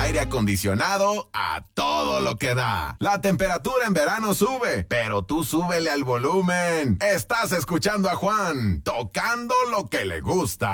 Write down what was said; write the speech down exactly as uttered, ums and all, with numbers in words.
aire acondicionado a todo lo que da. La temperatura en verano sube, pero tú súbele al volumen. Estás escuchando a Juan, tocando lo que le gusta.